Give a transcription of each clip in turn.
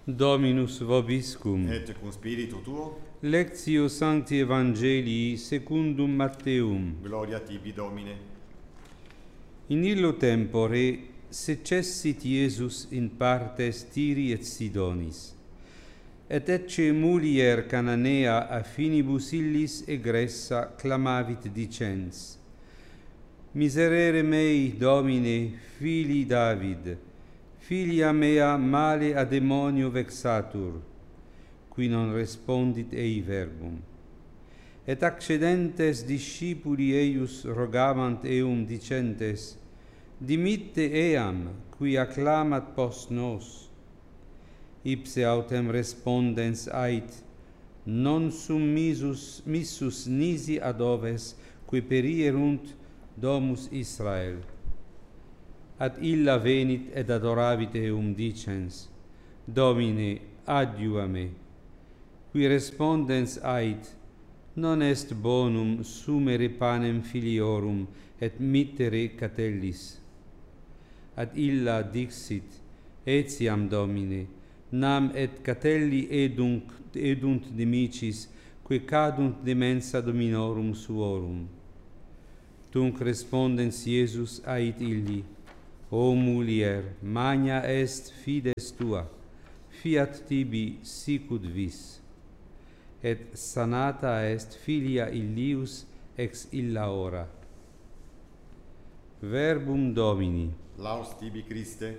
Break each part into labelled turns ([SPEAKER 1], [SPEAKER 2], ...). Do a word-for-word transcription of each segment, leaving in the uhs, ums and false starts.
[SPEAKER 1] Dominus vobiscum.
[SPEAKER 2] Et cum spiritu tuo.
[SPEAKER 1] Lectio Sancti Evangelii secundum Matteum.
[SPEAKER 2] Gloria tibi, Domine.
[SPEAKER 1] In illo tempore secessit Iesus in partes Tiri et Sidonis. Et ecce mulier Cananea a finibus illis egressa clamavit dicens: Miserere mei, Domine, filii David, filia mea male a demonio vexatur, qui non respondit ei verbum. Et accedentes discipuli eius rogavant eum dicentes: Dimitte eam, qui acclamat post nos. Ipse autem respondens ait: Non sum missus, missus nisi ad oves, qui perierunt domus Israel. Ad illa venit et adoravit eum dicens: Domine, adiua me. Qui respondens ait: Non est bonum sumere panem filiorum et mittere catellis. Ad illa dixit: Etiam, Domine, nam et catelli edunt, edunt dimicis, que cadunt de mensa dominorum suorum. Tunc respondens Iesus ait illi: O mulier, magna est fides tua, fiat tibi sicut vis. Et sanata est filia illius ex illa hora. Verbum Domini.
[SPEAKER 2] Laus tibi, Christe.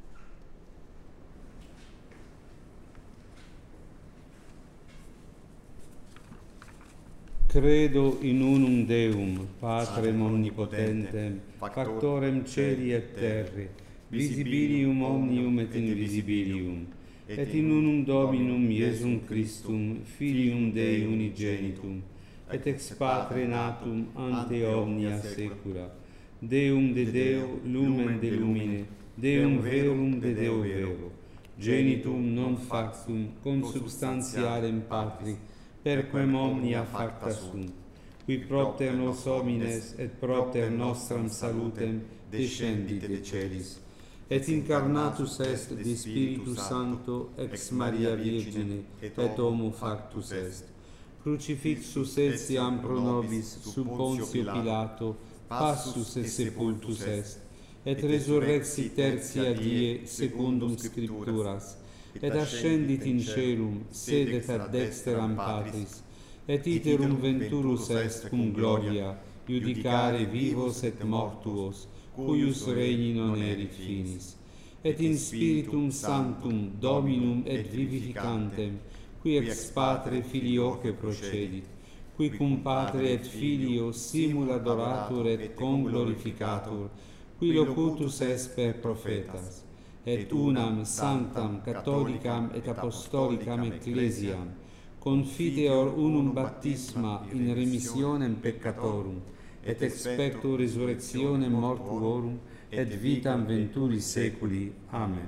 [SPEAKER 1] Credo in unum Deum, Patrem omnipotentem, factorem celi et terre, visibilium omnium et invisibilium, et in unum Dominum Iesum Christum, Filium Dei unigenitum, et ex Patre natum ante omnia saecula, Deum de Deo, lumen de lumine, Deum verum de Deo vero, genitum non factum, consubstantialem Patri, perquem omnia facta sunt, qui propter nos homines et propter nostram salutem descendit de celis, et incarnatus est de Spiritu Sancto ex Maria Virgine, et homo factus est. Crucifixus etiam pro nobis sub Pontio Pilato, passus et sepultus est, et resurrexit tertia die secundum Scripturas, et ascendit in caelum, sedet ad dexteram Patris, et iterum venturus est cum gloria, judicare vivos et mortuos, cuius regni non erit finis. Et in Spiritum Sanctum, Dominum et vivificantem, qui ex Patre Filioque procedit, qui cum Patre et Filio simul adoratur et conglorificatur, qui locutus est per prophetas, et unam sanctam catholicam et apostolicam ecclesiam, confiteor unum baptisma in remissionem peccatorum, et expecto resurrectionem mortuorum, et vitam venturi seculi. Amen.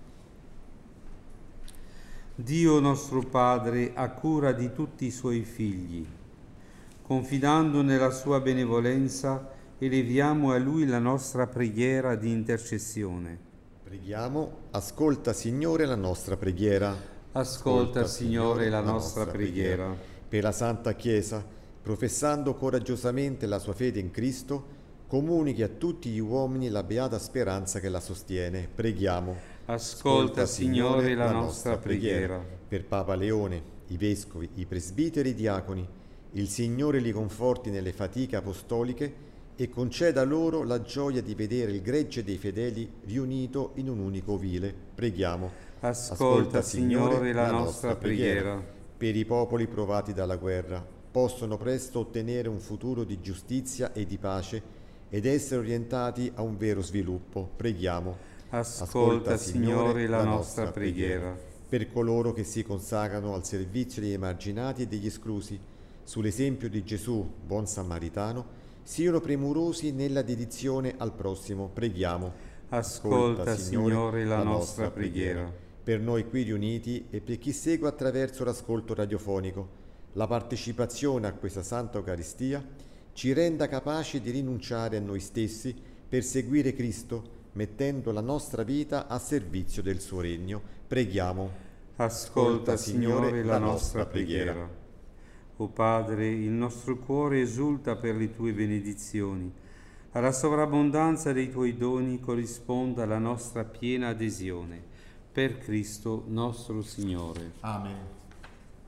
[SPEAKER 1] Dio nostro Padre ha cura di tutti i suoi figli. Confidando nella sua benevolenza, eleviamo a Lui la nostra preghiera di intercessione.
[SPEAKER 2] Preghiamo, ascolta Signore la nostra preghiera.
[SPEAKER 1] Ascolta, Signore, la nostra preghiera.
[SPEAKER 2] Per la Santa Chiesa, professando coraggiosamente la sua fede in Cristo, comunichi a tutti gli uomini la beata speranza che la sostiene. Preghiamo.
[SPEAKER 1] Ascolta, Signore, la nostra preghiera.
[SPEAKER 2] Per Papa Leone, i vescovi, i presbiteri e i diaconi, il Signore li conforti nelle fatiche apostoliche e conceda loro la gioia di vedere il gregge dei fedeli riunito in un unico ovile. Preghiamo.
[SPEAKER 1] Ascolta, Signore, la nostra preghiera.
[SPEAKER 2] Per i popoli provati dalla guerra, possono presto ottenere un futuro di giustizia e di pace ed essere orientati a un vero sviluppo. Preghiamo.
[SPEAKER 1] Ascolta, Signore, la nostra preghiera.
[SPEAKER 2] Per coloro che si consacrano al servizio degli emarginati e degli esclusi, sull'esempio di Gesù, buon samaritano, siano premurosi nella dedizione al prossimo. Preghiamo.
[SPEAKER 1] Ascolta, Signore, la nostra preghiera.
[SPEAKER 2] Per noi qui riuniti e per chi segue attraverso l'ascolto radiofonico, la partecipazione a questa Santa Eucaristia ci renda capaci di rinunciare a noi stessi per seguire Cristo, mettendo la nostra vita a servizio del suo regno. Preghiamo.
[SPEAKER 1] Ascolta, Signore, la nostra preghiera. O Padre, il nostro cuore esulta per le tue benedizioni. Alla sovrabbondanza dei tuoi doni corrisponda la nostra piena adesione. Per Cristo nostro Signore.
[SPEAKER 2] Amen.